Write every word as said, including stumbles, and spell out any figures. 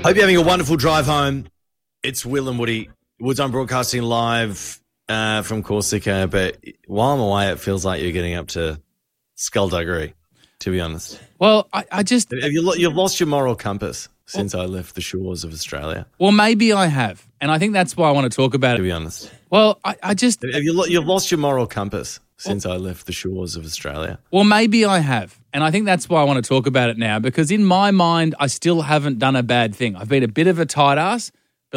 Hope you're having a wonderful drive home. It's Will and Woody. Woods on broadcasting live uh, from Corsica, but while I'm away, it feels like you're getting up to skullduggery, to be honest. Well, I, I just... Have you, you've lost your moral compass since well, I left the shores of Australia. Well, maybe I have, and I think that's why I want to talk about it. To be honest. Well, I, I just... Have you, you've lost your moral compass since well, I left the shores of Australia. Well, maybe I have, and I think that's why I want to talk about it now, because in my mind, I still haven't done a bad thing. I've been a bit of a tight ass,